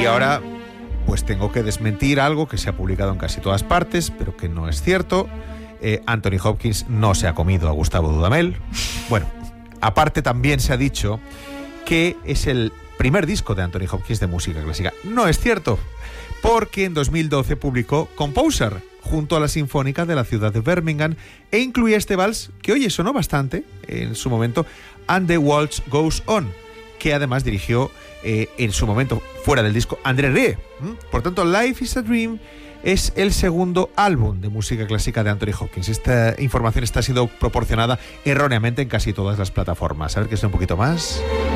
ahora pues tengo que desmentir algo que se ha publicado en casi todas partes, pero que no es cierto. Anthony Hopkins no se ha comido a Gustavo Dudamel. Bueno, aparte también se ha dicho que es el primer disco de Anthony Hopkins de música clásica. No es cierto, porque en 2012 publicó Composer junto a la Sinfónica de la ciudad de Birmingham e incluía este vals que, oye, sonó bastante en su momento, And the Waltz Goes On, que además dirigió en su momento, fuera del disco, André Rieu. Por tanto, Life is a Dream es el segundo álbum de música clásica de Anthony Hopkins. Esta información está siendo proporcionada erróneamente en casi todas las plataformas. A ver qué es un poquito más.